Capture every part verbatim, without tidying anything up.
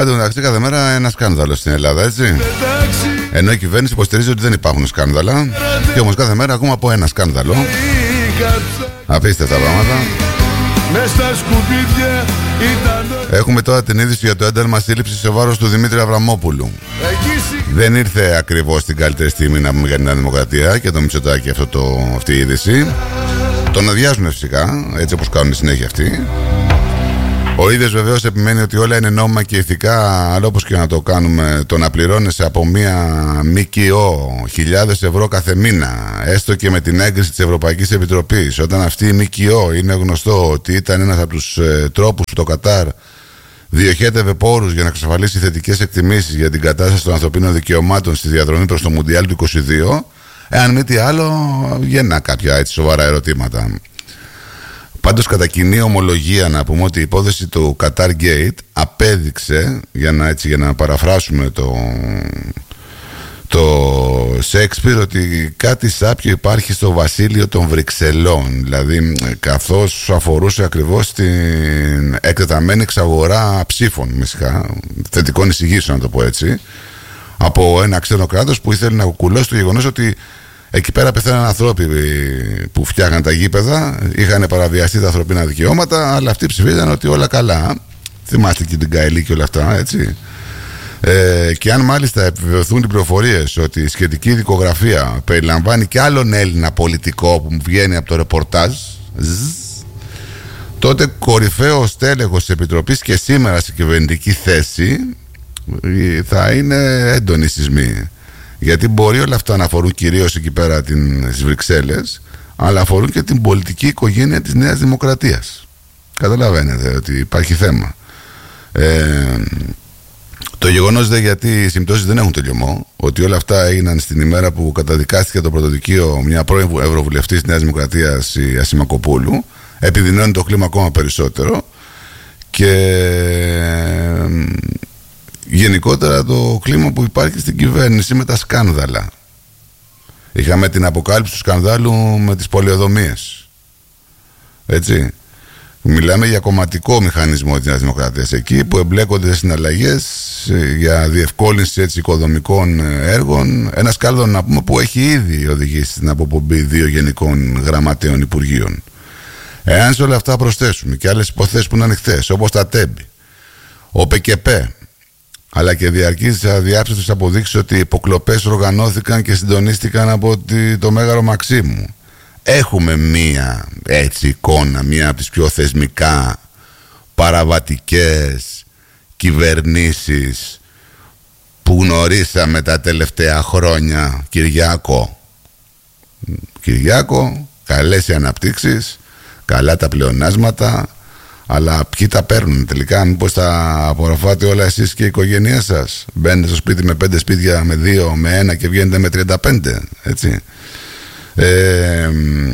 Άντε μεταξύ κάθε μέρα ένα σκάνδαλο στην Ελλάδα, έτσι. Ενώ η κυβέρνηση υποστηρίζει ότι δεν υπάρχουν σκάνδαλα. Και όμως κάθε μέρα ακούμε από ένα σκάνδαλο. Απίστευτα πράγματα. Έχουμε τώρα την είδηση για το ένταλμα σύλληψης σε βάρος του Δημήτρη Αβραμόπουλου. Δεν ήρθε ακριβώς την καλύτερη στιγμή να πούμε για την Νέα Δημοκρατία και το Μητσοτάκη αυτό το, αυτή η είδηση. Τον αδειάζουν φυσικά, έτσι όπως κάνουν συνέχεια αυτοί. Ο ίδιος βεβαίως επιμένει ότι όλα είναι νόμιμα και ηθικά, αλλά όπως και να το κάνουμε, το να πληρώνεσαι από μία ΜΚΟ χιλιάδες ευρώ κάθε μήνα, έστω και με την έγκριση της Ευρωπαϊκής Επιτροπής, όταν αυτή η ΜΚΟ είναι γνωστό ότι ήταν ένας από τους ε, τρόπους που το Κατάρ διοχέτευε πόρους για να εξασφαλίσει θετικές εκτιμήσεις για την κατάσταση των ανθρωπίνων δικαιωμάτων στη διαδρομή προς το Μουντιάλ του είκοσι δύο, εάν μη τι άλλο, βγαίνουν κάποια έτσι σοβαρά ερωτήματα. Πάντως κατά κοινή ομολογία να πούμε ότι η υπόθεση του Qatar Gate απέδειξε, για να, έτσι, για να παραφράσουμε το, το Σέξπιρ, ότι κάτι σάπιο υπάρχει στο βασίλειο των Βρυξελών. Δηλαδή καθώς αφορούσε ακριβώς την εκτεταμένη εξαγορά ψήφων, μεσικά, θετικών εισηγήσεων να το πω έτσι, από ένα ξένο κράτος που ήθελε να κουκουλώσει το γεγονός ότι εκεί πέρα πεθαίναν ανθρώποι που φτιάχναν τα γήπεδα, είχαν παραβιαστεί τα ανθρωπίνα δικαιώματα, αλλά αυτοί ψηφίζαν ότι όλα καλά. Θυμάστε και την Καηλή και όλα αυτά, έτσι. Ε, και αν μάλιστα επιβεβαιωθούν οι πληροφορίες ότι η σχετική δικογραφία περιλαμβάνει και άλλον Έλληνα πολιτικό που βγαίνει από το ρεπορτάζ, τότε κορυφαίο στέλεχος της Επιτροπής και σήμερα σε κυβερνητική θέση θα είναι έντονοι σεισμοί. Γιατί μπορεί όλα αυτά να αφορούν κυρίως εκεί πέρα τις Βρυξέλλες, αλλά αφορούν και την πολιτική οικογένεια της Νέας Δημοκρατίας. Καταλαβαίνετε ότι υπάρχει θέμα. Ε, το γεγονός δε, γιατί οι συμπτώσεις δεν έχουν τελειωμό, ότι όλα αυτά έγιναν στην ημέρα που καταδικάστηκε το πρωτοδικείο μια πρώην Ευρωβουλευτής της Νέας Δημοκρατίας, η Ασημακοπούλου, επιδεινώνει το κλίμα ακόμα περισσότερο και γενικότερα το κλίμα που υπάρχει στην κυβέρνηση με τα σκάνδαλα. Είχαμε την αποκάλυψη του σκανδάλου με τις πολεοδομίες. Έτσι. Μιλάμε για κομματικό μηχανισμό της Νέας Δημοκρατίας εκεί που εμπλέκονται συναλλαγές για διευκόλυνση έτσι, οικοδομικών έργων. Ένα σκάνδαλο να πούμε που έχει ήδη οδηγήσει στην αποπομπή δύο γενικών γραμματέων υπουργείων. Εάν σε όλα αυτά προσθέσουμε και άλλες υποθέσεις που είναι ανοιχτές, όπως τα ΤΕΜΠΗ, ο ΠΚΠ, αλλά και διαρκείς αδιάψευτες αποδείξεις ότι οι υποκλοπές οργανώθηκαν και συντονίστηκαν από το Μέγαρο Μαξίμου. Έχουμε μία έτσι εικόνα, μία από τις πιο θεσμικά παραβατικές κυβερνήσεις που γνωρίσαμε τα τελευταία χρόνια. Κυριάκο Κυριάκο, καλές οι αναπτύξεις, καλά τα πλεονάσματα, αλλά ποιοι τα παίρνουν τελικά? Μήπως τα απορροφάτε όλα εσείς και η οικογένειά σας? Μπαίνετε στο σπίτι με πέντε σπίτια, με δύο, με ένα και βγαίνετε με τριάντα πέντε, έτσι. Ε,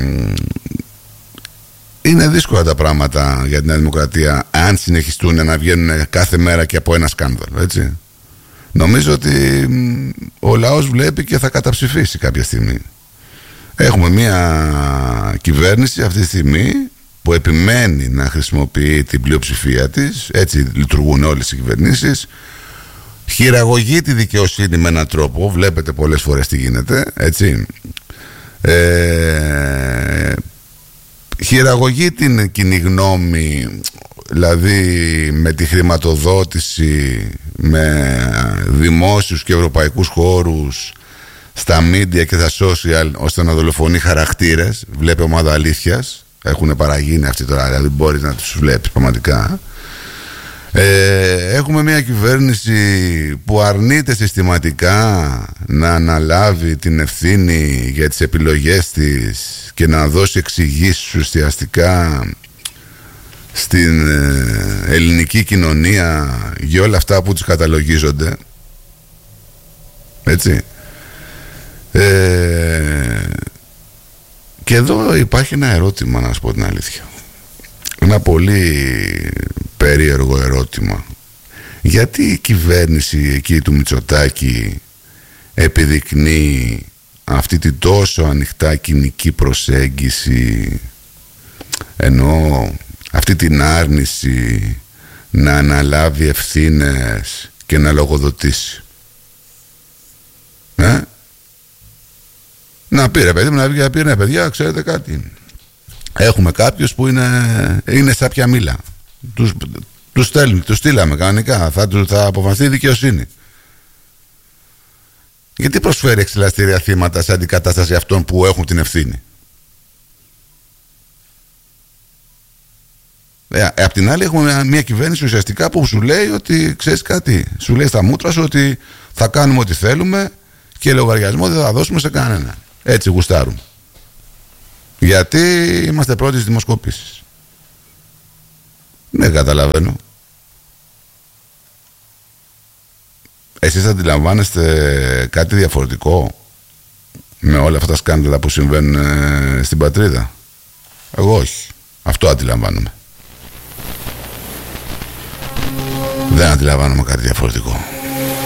είναι δύσκολα τα πράγματα για την Νέα Δημοκρατία αν συνεχιστούν να βγαίνουν κάθε μέρα και από ένα σκάνδαλο, έτσι. Νομίζω ότι ο λαός βλέπει και θα καταψηφίσει κάποια στιγμή. Έχουμε μια κυβέρνηση αυτή τη στιγμή που επιμένει να χρησιμοποιεί την πλειοψηφία της, έτσι λειτουργούν όλες οι κυβερνήσεις, χειραγωγεί τη δικαιοσύνη με έναν τρόπο, βλέπετε πολλές φορές τι γίνεται, έτσι, ε, χειραγωγεί την κοινή γνώμη, δηλαδή με τη χρηματοδότηση, με δημόσιους και ευρωπαϊκούς χώρους, στα media και στα social, ώστε να δολοφονεί χαρακτήρες. Βλέπει ομάδα αλήθειας. Έχουν παραγίνει αυτοί τώρα, δηλαδή μπορείς να τους βλέπεις πραγματικά. Ε, έχουμε μια κυβέρνηση που αρνείται συστηματικά να αναλάβει την ευθύνη για τις επιλογές της και να δώσει εξηγήσεις ουσιαστικά στην ελληνική κοινωνία για όλα αυτά που τους καταλογίζονται, έτσι. Ε, και εδώ υπάρχει ένα ερώτημα, να σας πω την αλήθεια, ένα πολύ περίεργο ερώτημα. Γιατί η κυβέρνηση εκεί του Μητσοτάκη επιδεικνύει αυτή την τόσο ανοιχτά κοινική προσέγγιση, ενώ αυτή την άρνηση να αναλάβει ευθύνες και να λογοδοτήσει. Ε? Να πει ρε παιδί μου, να βγει να πει ρε παιδιά, ξέρετε κάτι. Έχουμε κάποιους που είναι, είναι σαν πια μήλα. Τους, τους στέλνουν, τους στείλαμε κανονικά. Θα, θα αποφανθεί η δικαιοσύνη. Γιατί προσφέρει εξελαστήρια θύματα σε αντικατάσταση αυτών που έχουν την ευθύνη. Ε, απ' την άλλη έχουμε μια, μια κυβέρνηση ουσιαστικά που σου λέει ότι ξέρεις κάτι. Σου λέει στα μούτρα σου ότι θα κάνουμε ό,τι θέλουμε και λογαριασμό δεν θα δώσουμε σε κανένα. Έτσι γουστάρουμε. Γιατί είμαστε πρώτοι στις δημοσκοπήσεις. Δεν καταλαβαίνω. Εσείς αντιλαμβάνεστε κάτι διαφορετικό με όλα αυτά τα σκάνδαλα που συμβαίνουν ε, στην πατρίδα? Εγώ όχι. Αυτό αντιλαμβάνομαι. Δεν αντιλαμβάνομαι κάτι διαφορετικό.